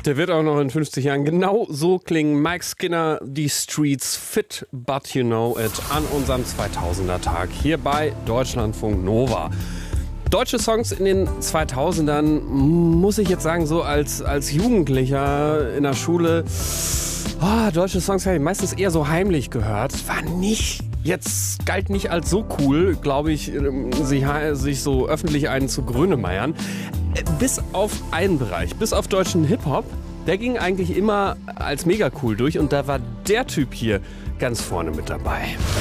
Der wird auch noch in 50 Jahren genau so klingen. Mike Skinner, die Streets fit, but you know it, an unserem 2000er-Tag hier bei Deutschlandfunk Nova. Deutsche Songs in den 2000ern, muss ich jetzt sagen, so als Jugendlicher in der Schule, deutsche Songs habe ich meistens eher so heimlich gehört. Galt nicht als so cool, glaube ich, sich so öffentlich einen zu grönemeiern. Bis auf einen Bereich, bis auf deutschen Hip-Hop, der ging eigentlich immer als mega cool durch und da war der Typ hier ganz vorne mit dabei.